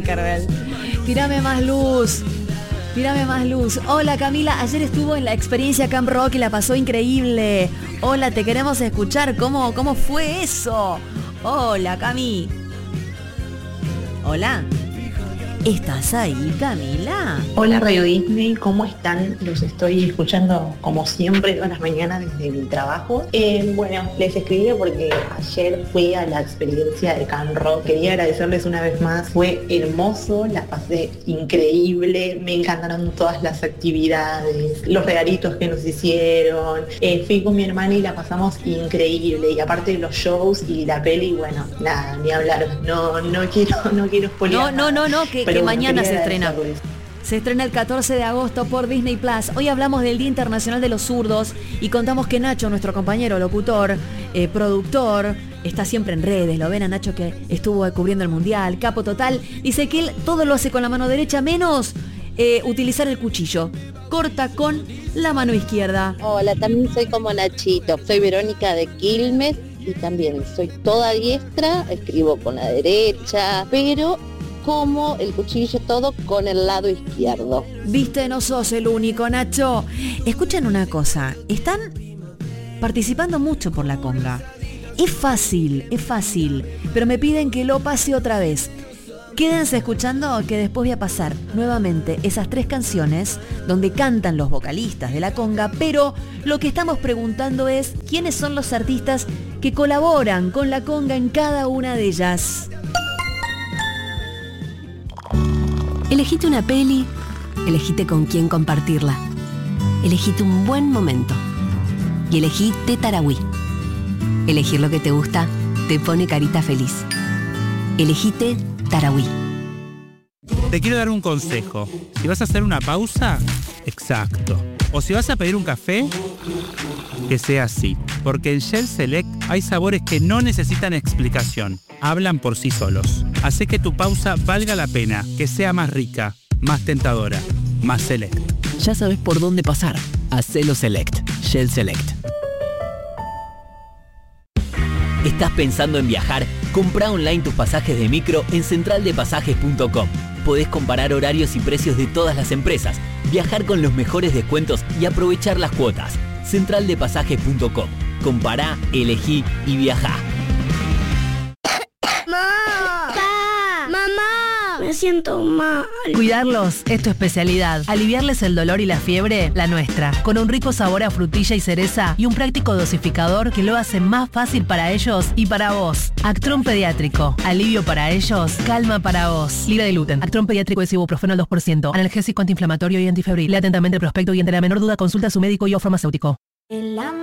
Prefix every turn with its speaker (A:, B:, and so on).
A: Carvel. Tírame más luz. Tírame más luz. Hola Camila, ayer estuvo en la experiencia Camp Rock y la pasó increíble. Hola, te queremos escuchar. ¿Cómo fue eso? Hola Cami. Hola. ¿Estás ahí, Camila?
B: Hola Radio Disney, ¿cómo están? Los estoy escuchando como siempre todas las mañanas desde mi trabajo. Bueno, les escribí porque ayer fui a la experiencia de Camp Rock. Quería agradecerles una vez más, fue hermoso, la pasé increíble, me encantaron todas las actividades, los regalitos que nos hicieron. Fui con mi hermana y la pasamos increíble. Y aparte de los shows y la peli, bueno, nada, ni hablar. No quiero spoilear.
A: No, que mañana se estrena. Se estrena el 14 de agosto por Disney Plus. Hoy hablamos del Día Internacional de los Zurdos y contamos que Nacho, nuestro compañero locutor, productor, está siempre en redes. Lo ven a Nacho que estuvo cubriendo el Mundial, capo total. Dice que él todo lo hace con la mano derecha, menos utilizar el cuchillo. Corta con la mano izquierda.
C: Hola, también soy como Nachito. Soy Verónica de Quilmes y también soy toda diestra. Escribo con la derecha, pero como el cuchillo todo con el lado izquierdo.
A: Viste, no sos el único, Nacho. Escuchen una cosa, están participando mucho por la conga. Es fácil, pero me piden que lo pase otra vez. Quédense escuchando que después voy a pasar nuevamente esas 3 canciones donde cantan los vocalistas de la conga, pero lo que estamos preguntando es quiénes son los artistas que colaboran con la conga en cada una de ellas.
D: Elegite una peli, elegite con quién compartirla. Elegite un buen momento. Y elegí Tarahui. Elegir lo que te gusta te pone carita feliz. Elegite Tarahui.
E: Te quiero dar un consejo. Si vas a hacer una pausa, exacto. O si vas a pedir un café, que sea así. Porque en Shell Select hay sabores que no necesitan explicación. Hablan por sí solos. Hace que tu pausa valga la pena, que sea más rica, más tentadora, más select.
F: Ya sabes por dónde pasar. Hacelo Select. Shell Select. ¿Estás pensando en viajar? Compra online tus pasajes de micro en centraldepasajes.com. Podés comparar horarios y precios de todas las empresas, viajar con los mejores descuentos y aprovechar las cuotas. Centraldepasajes.com. Compará, elegí y viajá.
G: Me siento mal.
H: Cuidarlos es tu especialidad. Aliviarles el dolor y la fiebre, la nuestra. Con un rico sabor a frutilla y cereza y un práctico dosificador que lo hace más fácil para ellos y para vos. Actron Pediátrico. Alivio para ellos, calma para vos. Libre de gluten. Actron Pediátrico es ibuprofeno al 2%. Analgésico, antiinflamatorio y antifebril. Lea atentamente el prospecto y ante la menor duda consulta a su médico y o farmacéutico.